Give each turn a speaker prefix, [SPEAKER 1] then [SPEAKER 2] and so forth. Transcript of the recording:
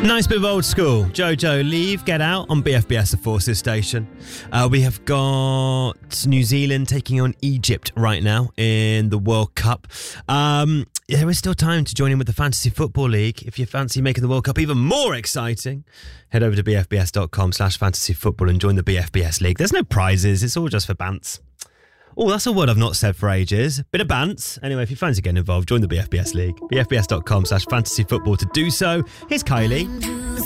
[SPEAKER 1] Nice bit of old school. Jojo, Leave, Get Out on BFBS, the Forces station. We have got New Zealand taking on Egypt right now in the World Cup. There is still time to join in with the Fantasy Football League. If you fancy making the World Cup even more exciting, head over to bfbs.com/fantasyfootball and join the BFBS League. There's no prizes. It's all just for bants. Oh, that's a word I've not said for ages. Bit of bants. Anyway, if you fancy getting involved, join the BFBS League. bfbs.com/fantasyfootball to do so. Here's Kylie.